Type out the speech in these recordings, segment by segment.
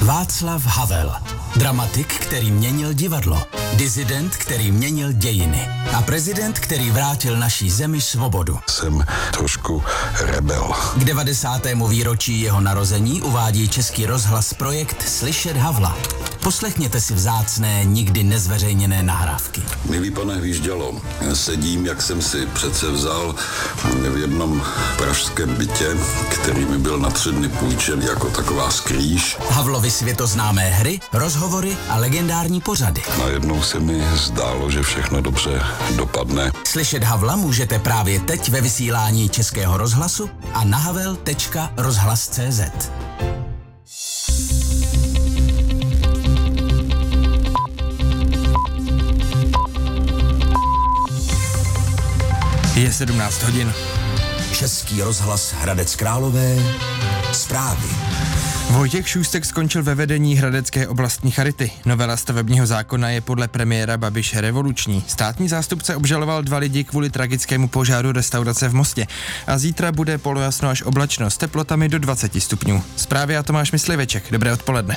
Václav Havel. Dramatik, který měnil divadlo. Disident, který měnil dějiny. A prezident, který vrátil naší zemi svobodu. Jsem trošku rebel. K 90. výročí jeho narození uvádí Český rozhlas projekt Slyšet Havla. Poslechněte si vzácné, nikdy nezveřejněné nahrávky. Milý pane Hvíždělo, sedím, jak jsem si přece vzal v jednom pražském bytě, který mi byl na 3 dny půjčen jako taková skrýž. Havlovy světoznámé hry, rozhovory a legendární pořady. Najednou se mi zdálo, že všechno dobře dopadne. Slyšet Havla můžete právě teď ve vysílání Českého rozhlasu a na havel.rozhlas.cz. Je 17 hodin. Český rozhlas Hradec Králové. Zprávy. Vojtěch Šůstek skončil ve vedení Hradecké oblastní charity. Novela stavebního zákona je podle premiéra Babiše revoluční. Státní zástupce obžaloval 2 lidi kvůli tragickému požáru restaurace v Mostě. A zítra bude polojasno až oblačno s teplotami do 20 stupňů. Zprávy a Tomáš Mysliveček. Dobré odpoledne.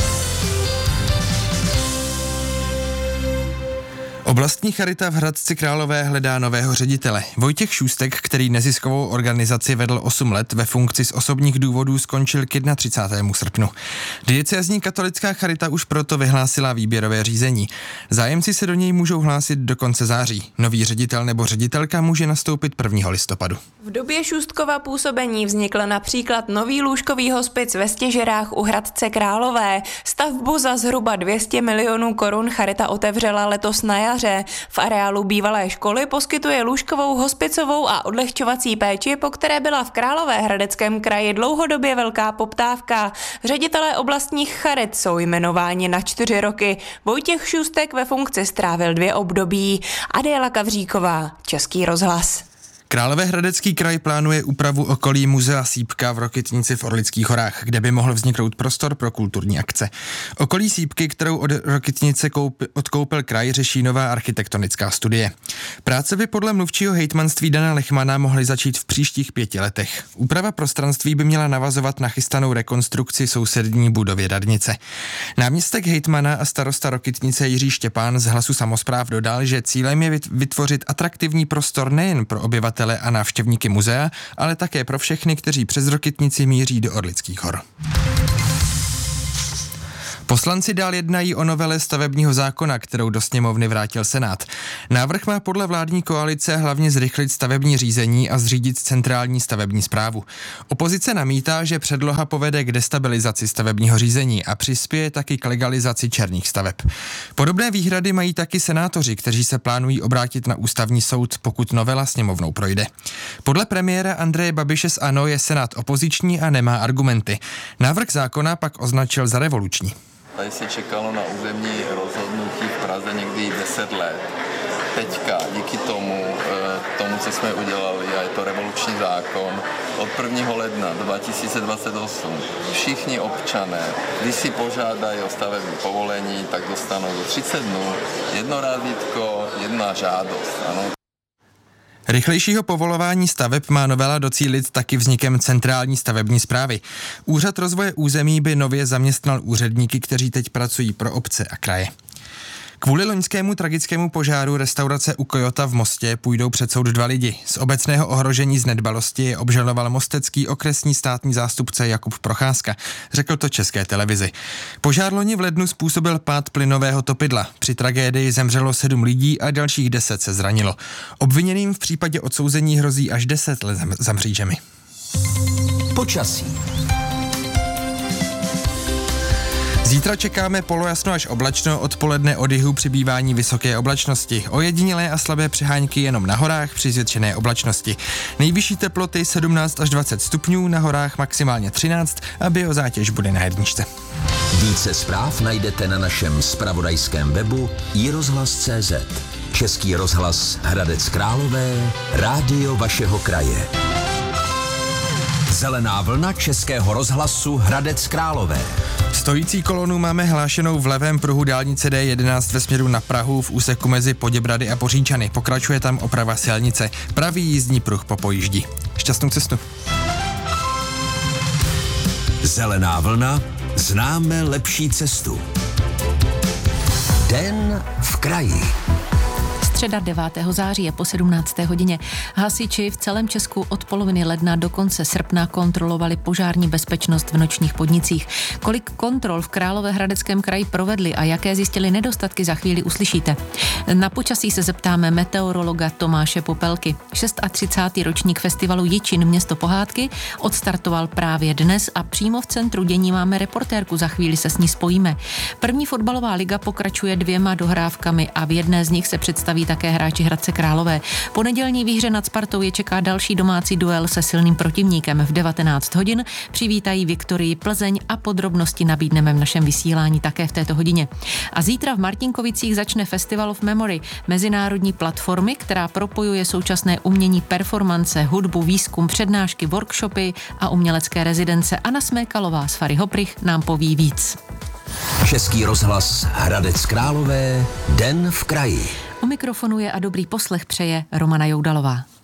Oblastní charita v Hradci Králové hledá nového ředitele. Vojtěch Šůstek, který neziskovou organizaci vedl 8 let, ve funkci z osobních důvodů skončil k 31. srpnu. Diecézní katolická charita už proto vyhlásila výběrové řízení. Zájemci se do něj můžou hlásit do konce září. Nový ředitel nebo ředitelka může nastoupit 1. listopadu. V době Šůstkova působení vznikl například nový lůžkový hospic ve Stěžerách u Hradce Králové. Stavbu za zhruba 200 milionů korun charita otevřela letos na jaře. V areálu bývalé školy poskytuje lůžkovou, hospicovou a odlehčovací péči, po které byla v Královéhradeckém kraji dlouhodobě velká poptávka. Ředitelé oblastních charit jsou jmenováni na 4 roky. Vojtěch Šůstek ve funkci strávil 2 období. Adéla Kavříková, Český rozhlas. Královéhradecký kraj plánuje úpravu okolí muzea Sýpka v Rokytnici v Orlických horách, kde by mohl vzniknout prostor pro kulturní akce. Okolí Sýpky, kterou od Rokytnice odkoupil kraj, řeší nová architektonická studie. Práce by podle mluvčího hejtmanství Dana Lechmana mohly začít v příštích 5 letech. Úprava prostranství by měla navazovat na chystanou rekonstrukci sousední budovy radnice. Náměstek hejtmana a starosta Rokytnice Jiří Štěpán z Hlasu samospráv dodal, že cílem je vytvořit atraktivní prostor nejen pro obyvatele a návštěvníky muzea, ale také pro všechny, kteří přes Rokytnici míří do Orlických hor. Poslanci dál jednají o novele stavebního zákona, kterou do sněmovny vrátil Senát. Návrh má podle vládní koalice hlavně zrychlit stavební řízení a zřídit centrální stavební správu. Opozice namítá, že předloha povede k destabilizaci stavebního řízení a přispěje taky k legalizaci černých staveb. Podobné výhrady mají taky senátoři, kteří se plánují obrátit na ústavní soud, pokud novela sněmovnou projde. Podle premiéra Andreje Babiše z ANO je Senát opoziční a nemá argumenty. Návrh zákona pak označil za revoluční. Tady se čekalo na územní rozhodnutí v Praze někdy 10 let. Teďka díky tomu, co jsme udělali, a je to revoluční zákon, od 1. ledna 2028 všichni občané, když si požádají o stavební povolení, tak dostanou do 30 dnů 1 razítko, 1 žádost. Ano. Rychlejšího povolování staveb má novela docílit taky vznikem centrální stavební správy. Úřad rozvoje území by nově zaměstnal úředníky, kteří teď pracují pro obce a kraje. Kvůli loňskému tragickému požáru restaurace u Kojota v Mostě půjdou před soud 2 lidi. Z obecného ohrožení z nedbalosti je obžaloval mostecký okresní státní zástupce Jakub Procházka. Řekl to České televizi. Požár loni v lednu způsobil pád plynového topidla. Při tragédii zemřelo 7 lidí a dalších 10 se zranilo. Obviněným v případě odsouzení hrozí až 10 let za mřížemi. Počasí. Zítra čekáme polojasno až oblačno, odpoledne od jihu přibývání vysoké oblačnosti. Ojedinělé a slabé přehánky jenom na horách při zvětšené oblačnosti. Nejvyšší teploty 17 až 20 stupňů, na horách maximálně 13 a biozátěž bude na jedničce. Více zpráv najdete na našem zpravodajském webu iRozhlas.cz. Český rozhlas Hradec Králové, rádio vašeho kraje. Zelená vlna Českého rozhlasu Hradec Králové. Stojící kolonu máme hlášenou v levém pruhu dálnice D11 ve směru na Prahu v úseku mezi Poděbrady a Poříčany. Pokračuje tam oprava silnice. Pravý jízdní pruh po Pojíždí. Šťastnou cestu. Zelená vlna s neznáme lepší cestu. Den v kraji. Středa 9. září je po 17. hodině. Hasiči v celém Česku od poloviny ledna do konce srpna kontrolovali požární bezpečnost v nočních podnicích. Kolik kontrol v Královéhradeckém kraji provedli a jaké zjistili nedostatky, za chvíli uslyšíte. Na počasí se zeptáme meteorologa Tomáše Popelky. 36. ročník festivalu Jičín město pohádky odstartoval právě dnes a přímo v centru dění máme reportérku, za chvíli se s ní spojíme. První fotbalová liga pokračuje 2 dohrávkami a v jedné z nich se představí také hráči Hradce Králové. Po nedělní výhře nad Spartou je čeká další domácí duel se silným protivníkem. V 19 hodin přivítají Viktorii Plzeň a podrobnosti nabídneme v našem vysílání také v této hodině. A zítra v Martinkovicích začne Festival of Memory, mezinárodní platformy, která propojuje současné umění, performance, hudbu, výzkum, přednášky, workshopy a umělecké rezidence. Anna Smékalová z Fary Hoprich nám poví víc. Český rozhlas Hradec Králové, Den v kraji. U mikrofonu je a dobrý poslech přeje Romana Joudalová.